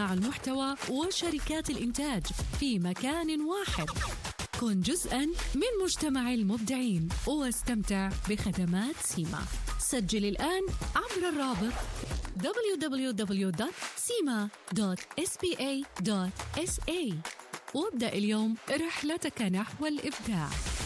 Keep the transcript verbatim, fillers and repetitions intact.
صناع المحتوى وشركات الإنتاج في مكان واحد. كن جزءاً من مجتمع المبدعين واستمتع بخدمات سيما. سجل الآن عبر الرابط دبليو دبليو دبليو دوت سيما دوت إس بي إيه دوت إس إيه وابدأ اليوم رحلتك نحو الإبداع.